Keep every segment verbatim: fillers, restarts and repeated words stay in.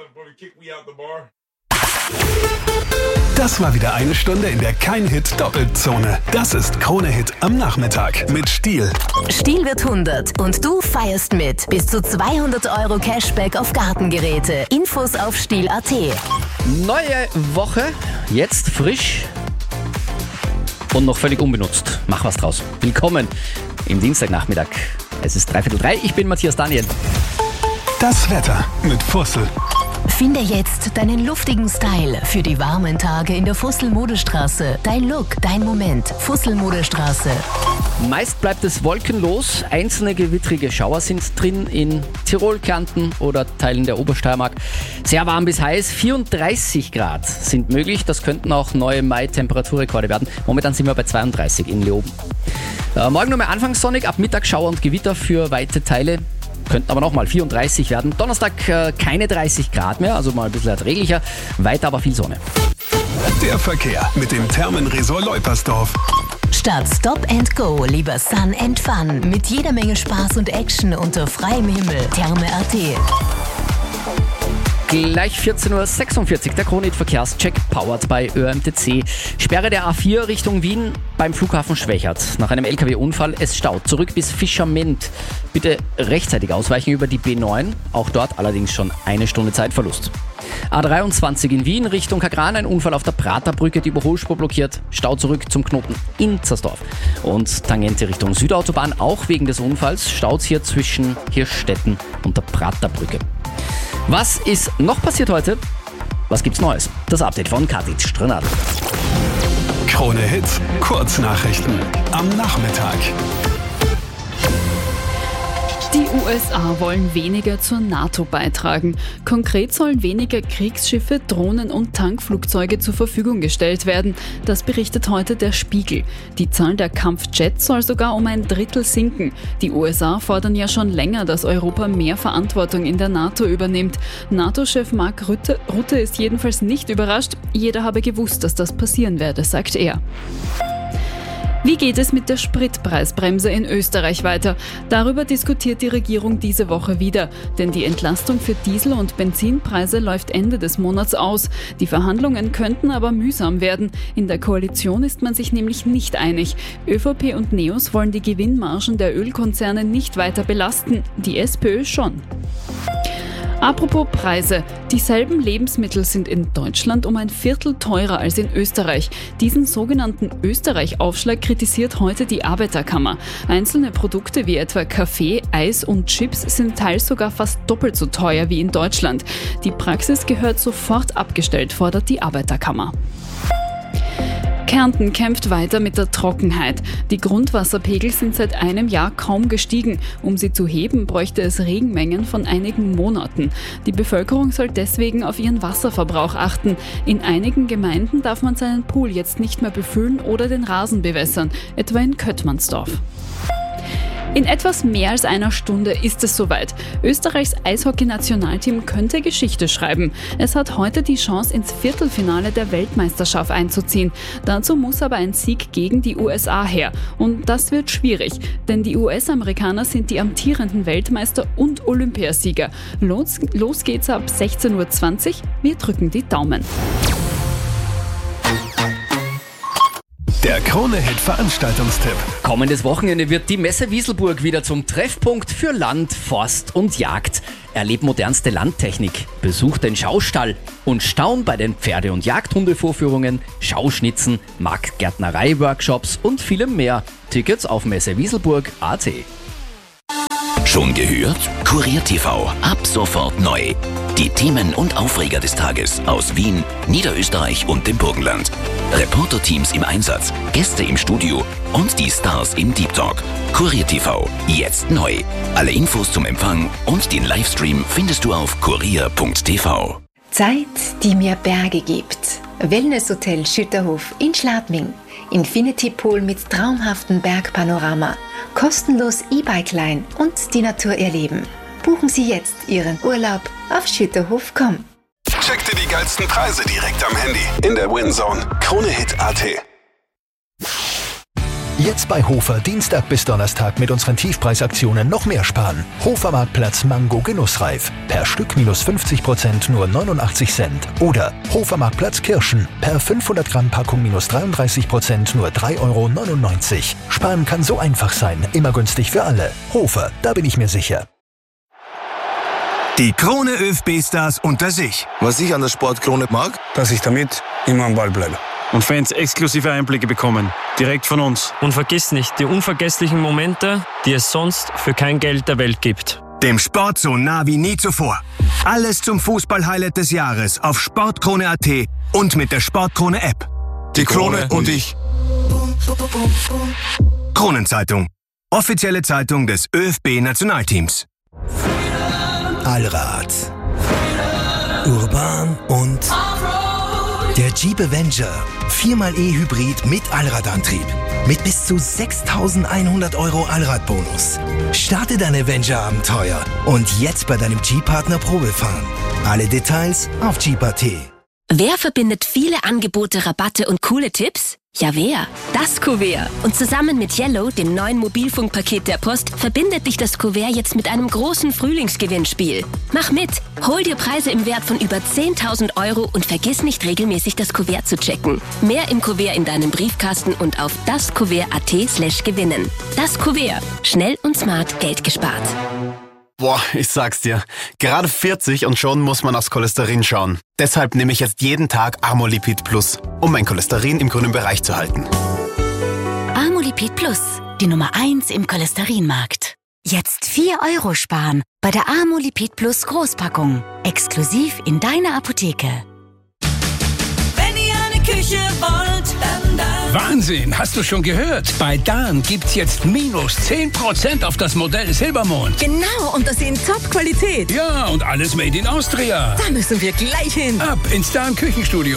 Das war wieder eine Stunde in der Kein-Hit-Doppelzone. Das ist Krone-Hit am Nachmittag mit Stihl. Stihl wird hundert und du feierst mit. Bis zu zweihundert Euro Cashback auf Gartengeräte. Infos auf stihl punkt at. Neue Woche, jetzt frisch und noch völlig unbenutzt. Mach was draus. Willkommen im Dienstagnachmittag. Es ist dreiviertel drei. Ich bin Matthias Daniel. Das Wetter mit Fussel. Finde jetzt deinen luftigen Style für die warmen Tage in der Fussel-Modestraße. Dein Look, dein Moment. Fussel-Modestraße. Meist bleibt es wolkenlos. Einzelne gewittrige Schauer sind drin in Tirol, Kärnten oder Teilen der Obersteiermark. Sehr warm bis heiß. vierunddreißig Grad sind möglich. Das könnten auch neue Mai-Temperaturrekorde werden. Momentan sind wir bei zweiunddreißig in Leoben. Äh, morgen nochmal anfangs sonnig, ab Mittag Schauer und Gewitter für weite Teile. Könnten aber nochmal vierunddreißig werden. Donnerstag äh, keine dreißig Grad mehr, also mal ein bisschen erträglicher. Weiter aber viel Sonne. Der Verkehr mit dem Thermenresort Leupersdorf. Statt Stop and Go, lieber Sun and Fun. Mit jeder Menge Spaß und Action unter freiem Himmel. Therme punkt at. Gleich vierzehn Uhr sechsundvierzig, der Krone-Hit-Verkehrscheck powered by Ö M T C. Sperre der A vier Richtung Wien beim Flughafen Schwächert. Nach einem L K W-Unfall, es staut. Zurück bis Fischerment. Bitte rechtzeitig ausweichen über die B neun. Auch dort allerdings schon eine Stunde Zeitverlust. A dreiundzwanzig in Wien Richtung Kagran, ein Unfall auf der Praterbrücke, die Überholspur blockiert. Stau zurück zum Knoten Inzersdorf. Und Tangente Richtung Südautobahn, auch wegen des Unfalls. Staut's hier zwischen Hirschstetten und der Praterbrücke. Was ist noch passiert heute? Was gibt's Neues? Das Update von Kathi Strenadl. Krone-Hit, Kurznachrichten am Nachmittag. Die U S A wollen weniger zur NATO beitragen. Konkret sollen weniger Kriegsschiffe, Drohnen und Tankflugzeuge zur Verfügung gestellt werden. Das berichtet heute der Spiegel. Die Zahl der Kampfjets soll sogar um ein Drittel sinken. Die U S A fordern ja schon länger, dass Europa mehr Verantwortung in der NATO übernimmt. NATO-Chef Mark Rutte, Rutte ist jedenfalls nicht überrascht. Jeder habe gewusst, dass das passieren werde, sagt er. Wie geht es mit der Spritpreisbremse in Österreich weiter? Darüber diskutiert die Regierung diese Woche wieder. Denn die Entlastung für Diesel- und Benzinpreise läuft Ende des Monats aus. Die Verhandlungen könnten aber mühsam werden. In der Koalition ist man sich nämlich nicht einig. ÖVP und NEOS wollen die Gewinnmargen der Ölkonzerne nicht weiter belasten. Die SPÖ schon. Apropos Preise. Dieselben Lebensmittel sind in Deutschland um ein Viertel teurer als in Österreich. Diesen sogenannten Österreich-Aufschlag kritisiert heute die Arbeiterkammer. Einzelne Produkte wie etwa Kaffee, Eis und Chips sind teils sogar fast doppelt so teuer wie in Deutschland. Die Praxis gehört sofort abgestellt, fordert die Arbeiterkammer. Kärnten kämpft weiter mit der Trockenheit. Die Grundwasserpegel sind seit einem Jahr kaum gestiegen. Um sie zu heben, bräuchte es Regenmengen von einigen Monaten. Die Bevölkerung soll deswegen auf ihren Wasserverbrauch achten. In einigen Gemeinden darf man seinen Pool jetzt nicht mehr befüllen oder den Rasen bewässern, etwa in Köttmannsdorf. In etwas mehr als einer Stunde ist es soweit. Österreichs Eishockey-Nationalteam könnte Geschichte schreiben. Es hat heute die Chance, ins Viertelfinale der Weltmeisterschaft einzuziehen. Dazu muss aber ein Sieg gegen die U S A her. Und das wird schwierig, denn die U S-Amerikaner sind die amtierenden Weltmeister und Olympiasieger. Los, los geht's ab sechzehn Uhr zwanzig. Wir drücken die Daumen. Der Krone-Hit-Veranstaltungstipp. Kommendes Wochenende wird die Messe Wieselburg wieder zum Treffpunkt für Land, Forst und Jagd. Erleb modernste Landtechnik, besuch den Schaustall und staun bei den Pferde- und Jagdhundevorführungen, Schauschnitzen, Marktgärtnerei-Workshops und vielem mehr. Tickets auf messewieselburg punkt at. Schon gehört? Kurier T V, ab sofort neu. Die Themen und Aufreger des Tages aus Wien, Niederösterreich und dem Burgenland. Reporterteams im Einsatz, Gäste im Studio und die Stars im Deep Talk. Kurier T V, jetzt neu. Alle Infos zum Empfang und den Livestream findest du auf kurier punkt t v. Zeit, die mir Berge gibt. Wellnesshotel Schütterhof in Schladming. Infinity Pool mit traumhaftem Bergpanorama. Kostenlos E-Bike-Line und die Natur erleben. Buchen Sie jetzt Ihren Urlaub auf schütterhof punkt com. Check dir die geilsten Preise direkt am Handy in der WinZone. Krone-Hit punkt at. Jetzt bei Hofer Dienstag bis Donnerstag mit unseren Tiefpreisaktionen noch mehr sparen. Hofer Marktplatz Mango Genussreif. Per Stück minus fünfzig Prozent nur neunundachtzig Cent. Oder Hofer Marktplatz Kirschen. Per fünfhundert Gramm Packung minus dreiunddreißig Prozent nur drei Euro neunundneunzig. Sparen kann so einfach sein. Immer günstig für alle. Hofer, da bin ich mir sicher. Die Krone ÖFB-Stars unter sich. Was ich an der Sportkrone mag, dass ich damit immer am Ball bleibe. Und Fans exklusive Einblicke bekommen. Direkt von uns. Und vergiss nicht die unvergesslichen Momente, die es sonst für kein Geld der Welt gibt. Dem Sport so nah wie nie zuvor. Alles zum Fußball-Highlight des Jahres auf sportkrone punkt at und mit der Sportkrone-App. Die Krone und ich. Kronenzeitung. Offizielle Zeitung des ÖFB-Nationalteams. Allrad. Urban und der Jeep Avenger. viermal E-Hybrid mit Allradantrieb. Mit bis zu sechstausendeinhundert Euro Allradbonus. Starte dein Avenger-Abenteuer und jetzt bei deinem Jeep-Partner Probefahren. Alle Details auf jeep punkt at. Wer verbindet viele Angebote, Rabatte und coole Tipps? Ja, wer? Das Kuvert. Und zusammen mit Yellow, dem neuen Mobilfunkpaket der Post, verbindet dich das Kuvert jetzt mit einem großen Frühlingsgewinnspiel. Mach mit! Hol dir Preise im Wert von über zehntausend Euro und vergiss nicht regelmäßig das Kuvert zu checken. Mehr im Kuvert in deinem Briefkasten und auf daskuvert punkt at slash gewinnen. Das Kuvert. Schnell und smart Geld gespart. Boah, ich sag's dir, gerade vierzig und schon muss man aufs Cholesterin schauen. Deshalb nehme ich jetzt jeden Tag Amolipid Plus, um mein Cholesterin im grünen Bereich zu halten. Amolipid Plus, die Nummer eins im Cholesterinmarkt. Jetzt vier Euro sparen bei der Amolipid Plus Großpackung. Exklusiv in deiner Apotheke. Wenn ihr eine Küche wollt, dann da. Wahnsinn, hast du schon gehört? Bei Dan gibt's jetzt minus zehn Prozent auf das Modell Silbermond. Genau, und das in Top-Qualität. Ja, und alles made in Austria. Da müssen wir gleich hin. Ab ins Dan Küchenstudio.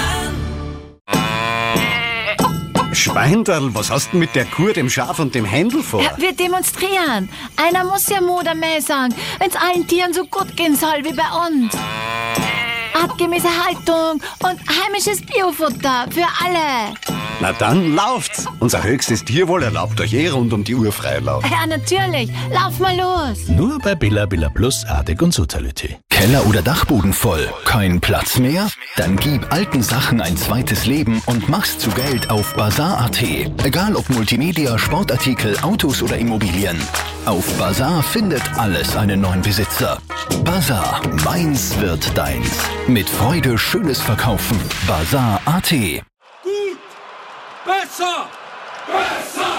Schweinderl, was hast du mit der Kur, dem Schaf und dem Händel vor? Ja, wir demonstrieren. Einer muss ja Modermäh sagen, wenn's allen Tieren so gut gehen soll wie bei uns. Artgemäße Haltung und heimisches Biofutter für alle. Na dann lauft's. Unser höchstes Tierwohl erlaubt euch eh rund um die Uhr Freilauf. Ja, natürlich. Lauf mal los. Nur bei Billa Billa Plus, Artig und Sozialité. Keller oder Dachboden voll? Kein Platz mehr? Dann gib alten Sachen ein zweites Leben und mach's zu Geld auf Bazar punkt at. Egal ob Multimedia, Sportartikel, Autos oder Immobilien. Auf Bazar findet alles einen neuen Besitzer. Bazar, meins wird deins. Mit Freude schönes Verkaufen. Bazar punkt at. Gut! Besser! Besser!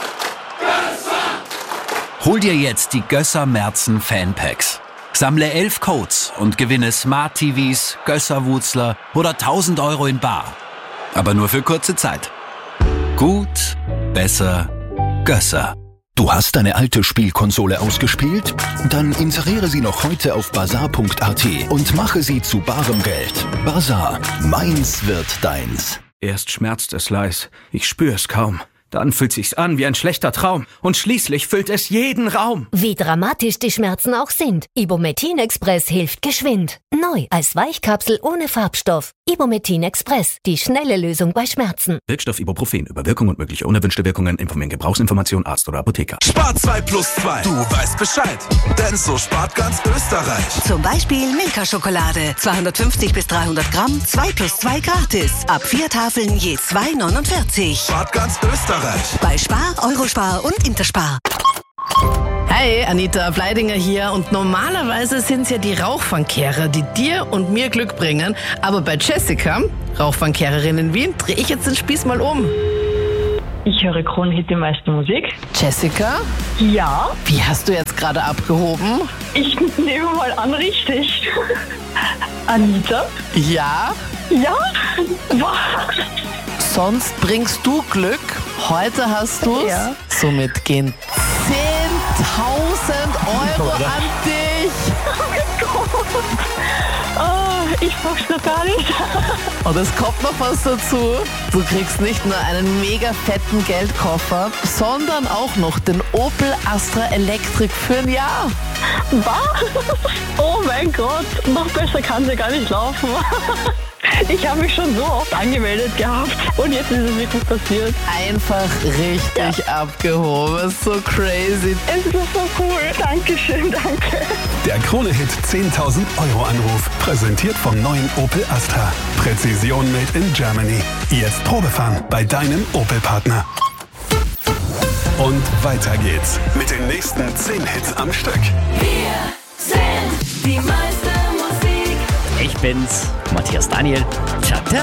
Besser! Hol dir jetzt die Gösser Merzen Fanpacks. Sammle elf Codes und gewinne Smart T Vs, Gösser-Wutzler oder tausend Euro in bar. Aber nur für kurze Zeit. Gut, besser, Gösser. Du hast deine alte Spielkonsole ausgespielt? Dann inseriere sie noch heute auf Bazar punkt at und mache sie zu barem Geld. Bazar, meins wird deins. Erst schmerzt es leis, ich spür es kaum. Dann fühlt sich's an wie ein schlechter Traum und schließlich füllt es jeden Raum. Wie dramatisch die Schmerzen auch sind, Ibumetin Express hilft geschwind. Neu als Weichkapsel ohne Farbstoff. Ibumetin Express, die schnelle Lösung bei Schmerzen. Wirkstoff Ibuprofen. Über Wirkung und mögliche unerwünschte Wirkungen informieren Gebrauchsinformation Arzt oder Apotheker. Spar zwei plus zwei. Du weißt Bescheid. Denn so spart ganz Österreich. Zum Beispiel Milka-Schokolade. zweihundertfünfzig bis dreihundert Gramm, zwei plus zwei gratis. Ab vier Tafeln je zwei Euro neunundvierzig. Spart ganz Österreich. Bei Spar, Eurospar und Interspar. Hi, Anita Bleidinger hier und normalerweise sind es ja die Rauchfangkehrer, die dir und mir Glück bringen. Aber bei Jessica, Rauchfangkehrerin in Wien, drehe ich jetzt den Spieß mal um. Ich höre Kronhit, die meiste Musik. Jessica? Ja? Wie hast du jetzt gerade abgehoben? Ich nehme mal an, richtig. Anita? Ja? Ja? Was? Sonst bringst du Glück. Heute hast du's. Ja. Somit gehen zehntausend Euro an dich. Oh mein Gott. Oh, ich fass's noch gar nicht. Und es kommt noch was dazu. Du kriegst nicht nur einen mega fetten Geldkoffer, sondern auch noch den Opel Astra Electric für ein Jahr. Was? Oh mein mein Gott, noch besser kann es ja gar nicht laufen. Ich habe mich schon so oft angemeldet gehabt und jetzt ist es wirklich passiert. Einfach richtig ja. abgehoben. So crazy. Es ist so cool. Dankeschön, danke. Der Krone-Hit zehntausend Euro Anruf. Präsentiert vom neuen Opel Astra. Präzision made in Germany. Jetzt Probefahren bei deinem Opel-Partner. Und weiter geht's mit den nächsten zehn Hits am Stück. Wir sind die meiste Musik. Ich bin's, Matthias Daniel. Tata.